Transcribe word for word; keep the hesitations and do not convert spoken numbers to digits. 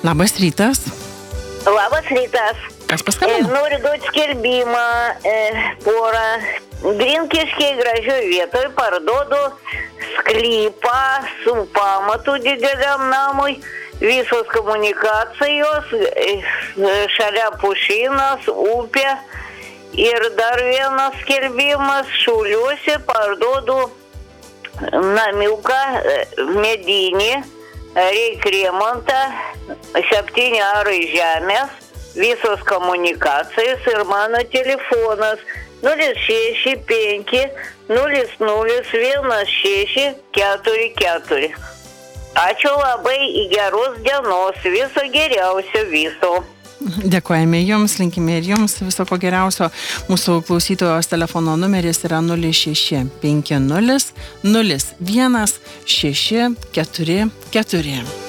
Labas rytas. Labas rytas. Kas paskambino? E, noriu duoti skelbimą e, porą. Grinkiškiai gražioj vietoj parduodu sklypą su pamatu dideliam namui. Visos komunikacijos, e, šalia pušynas, upė. Ir dar vienas skelbimas, Šiauliuose parduodu namiuką medinį, reik remontą, septyni arai žemės, visos komunikacijos ir mano telefonas nulis šeši penki nulis nulis vienas šeši keturi keturi. Ačiū labai, į geros dienos, viso geriausio viso. Dėkojame Jums, linkime ir Jums viso ko geriausio. Mūsų klausytojos telefono numeris yra nulis šeši penki nulis nulis vienas šeši keturi keturi.